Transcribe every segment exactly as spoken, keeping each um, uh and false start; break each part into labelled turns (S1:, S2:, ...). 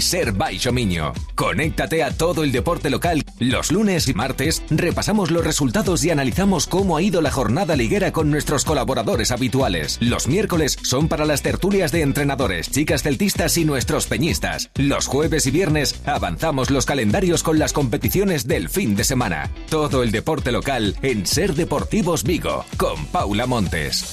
S1: Ser Baixo Miño. Conéctate a todo el deporte local. Los lunes y martes repasamos los resultados y analizamos cómo ha ido la jornada liguera con nuestros colaboradores habituales. Los miércoles son para las tertulias de entrenadores, chicas celtistas y nuestros peñistas. Los jueves y viernes avanzamos los calendarios con las competiciones del fin de semana. Todo el deporte local en Ser Deportivos Vigo, con Paula Montes.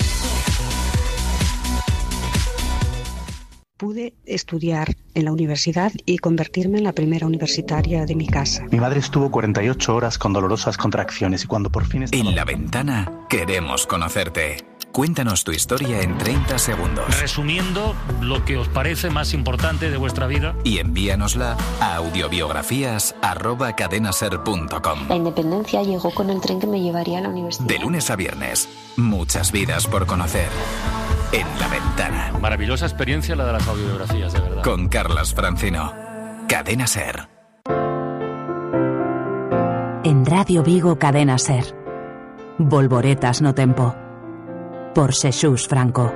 S2: Pude estudiar en la universidad y convertirme en la primera universitaria de mi casa.
S3: Mi madre estuvo cuarenta y ocho horas con dolorosas contracciones y cuando por fin...
S4: En La Ventana queremos conocerte. Cuéntanos tu historia en treinta segundos.
S5: Resumiendo lo que os parece más importante de vuestra vida.
S4: Y envíanosla a audiobiografías arroba cadenaser punto com.
S6: La independencia llegó con el tren que me llevaría a la universidad.
S4: De lunes a viernes, muchas vidas por conocer. En La Ventana.
S5: Maravillosa experiencia la de las audiobiografías, de verdad.
S4: Con Carlas Francino. Cadena Ser.
S7: En Radio Vigo, Cadena Ser. Volvoretas no tempo. Por Xesús Franco.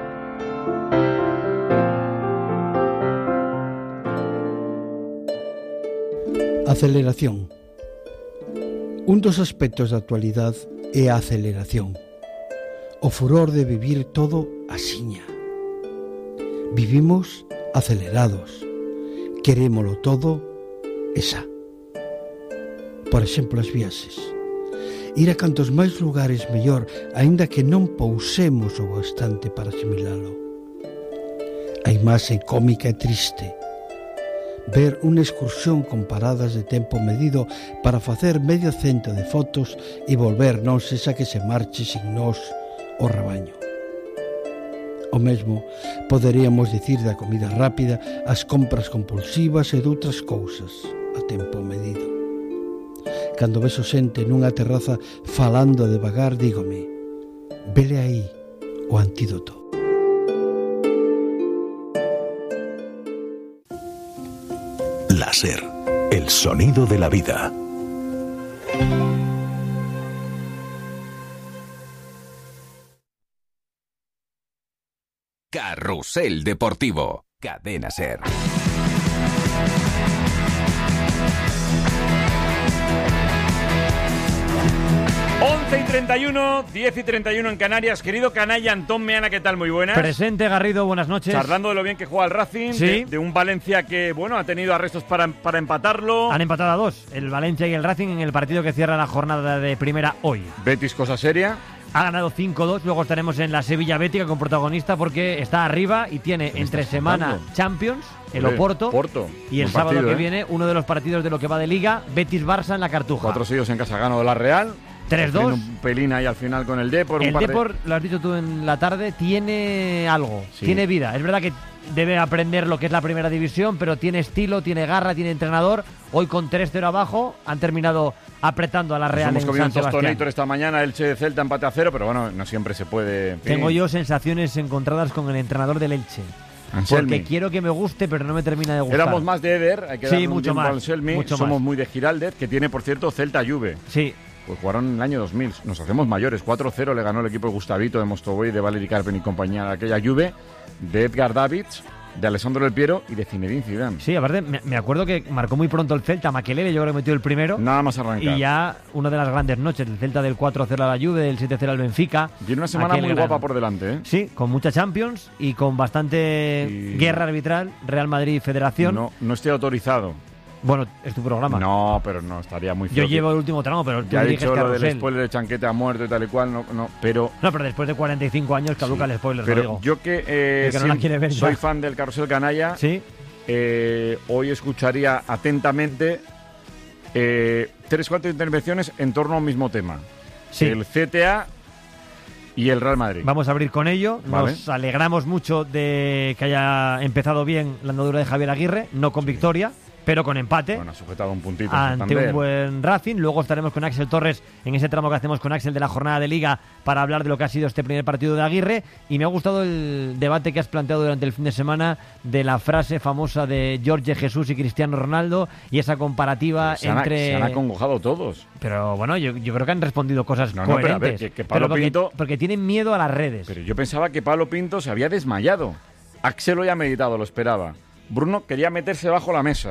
S8: Aceleración. Un dos aspectos da actualidade é a aceleración. O furor de vivir todo asiña. Vivimos acelerados. Querémolo todo e xa. Por exemplo, as viaxes. Ir a cantos máis lugares mellor, aínda que non pousemos o bastante para asimilalo. A imaxe cómica e triste. Ver unha excursión con paradas de tempo medido para facer medio cento de fotos e volver non sexa que se marche sin nós o rabaño. O mesmo poderíamos dicir da comida rápida, as compras compulsivas e doutras cousas a tempo medido. Cando vexo xente nunha terraza falando devagar, dígome: vele aí o antídoto.
S9: Láser, el sonido de la vida.
S1: Carrusel Deportivo, Cadena Ser.
S10: once y treinta y uno, diez y treinta y uno en Canarias. Querido canalla Antón Meana, ¿qué tal? Muy buenas.
S11: Presente, Garrido, buenas noches.
S10: Charlando de lo bien que juega el Racing,
S11: ¿Sí?
S10: de, de un Valencia que, bueno, ha tenido arrestos para, para empatarlo.
S11: Han empatado a dos, el Valencia y el Racing, en el partido que cierra la jornada de primera hoy.
S10: Betis, cosa seria.
S11: Ha ganado cinco dos, luego estaremos en la Sevilla Bética con protagonista porque está arriba y tiene entre semana Champions, el
S10: Olé,
S11: Oporto,
S10: Porto.
S11: y el
S10: Buen
S11: sábado
S10: partido,
S11: que
S10: ¿eh?
S11: viene uno de los partidos de lo que va de Liga, Betis-Barça en la Cartuja.
S10: Cuatro seguidos en casa, gano de la Real.
S11: tres dos.
S10: Un pelín ahí al final con el Depor.
S11: El
S10: un
S11: Depor,
S10: de...
S11: lo has dicho tú en la tarde, tiene algo,
S10: sí.
S11: tiene vida. Es verdad que debe aprender lo que es la primera división, pero tiene estilo, tiene garra, tiene entrenador. Hoy con tres cero abajo han terminado apretando a la Real
S10: Nos hemos
S11: en
S10: comido
S11: San
S10: un
S11: Sebastián.
S10: tostonator esta mañana, Elche de Celta, empate a cero, pero bueno, no siempre se puede.
S11: Tengo yo sensaciones encontradas con el entrenador del Elche.
S10: Anselmi.
S11: Porque quiero que me guste, pero no me termina de gustar.
S10: Éramos más de Eder, hay que
S11: sí,
S10: darle un
S11: mucho
S10: tiempo
S11: más,
S10: a Anselmi.
S11: mucho
S10: Somos
S11: más.
S10: muy de Giraldez, que tiene, por cierto, Celta Juve.
S11: Sí.
S10: Pues jugaron en el año dos mil. Nos hacemos mayores. cuatro cero le ganó el equipo de Gustavito, de Mostovoy, de Valery Carpen y compañía a aquella Juve, de Edgar Davids, de Alessandro Del Piero y de Zinedine Zidane.
S11: Sí, aparte me, me acuerdo que marcó muy pronto el Celta, Makelele, yo creo que metió el primero.
S10: Nada más arrancar.
S11: Y ya una de las grandes noches, el Celta del cuatro cero a la Juve, del siete cero al Benfica.
S10: Viene una semana muy
S11: gran...
S10: guapa por delante, ¿eh?
S11: Sí, con mucha Champions y con bastante y... guerra arbitral, Real Madrid Federación.
S10: No, no estoy autorizado.
S11: Bueno, es tu programa.
S10: No, pero no, estaría muy feo.
S11: Yo llevo el último tramo, pero tú
S10: ya he
S11: diriges
S10: dicho
S11: Carrusel.
S10: lo del spoiler de Chanquete ha muerto y tal y cual, no, no, pero...
S11: No, pero después de cuarenta y cinco años caduca sí, el spoiler,
S10: pero
S11: lo digo.
S10: yo que, eh,
S11: que no la quiere ver
S10: soy
S11: ya.
S10: fan del Carrusel Canalla,
S11: sí.
S10: eh, hoy escucharía atentamente eh, tres, cuatro intervenciones en torno a un mismo tema.
S11: Sí.
S10: El C T A y el Real Madrid.
S11: Vamos a abrir con ello.
S10: Vale.
S11: Nos alegramos mucho de que haya empezado bien la andadura de Javier Aguirre, no con victoria, pero con empate.
S10: Bueno, ha sujetado un puntito
S11: ante un buen Racing. Luego estaremos con Axel Torres en ese tramo que hacemos con Axel de la jornada de Liga para hablar de lo que ha sido este primer partido de Aguirre. Y me ha gustado el debate que has planteado durante el fin de semana de la frase famosa de Jorge Jesús y Cristiano Ronaldo y esa comparativa
S10: se
S11: entre...
S10: Han, se han acongojado todos.
S11: Pero bueno, yo, yo creo que han respondido cosas
S10: no, no,
S11: coherentes.
S10: Pero a ver, que, que Pablo
S11: porque,
S10: Pinto...
S11: porque tienen miedo a las redes.
S10: Pero yo pensaba que Pablo Pinto se había desmayado. Axel lo había meditado, lo esperaba. Bruno quería meterse bajo la mesa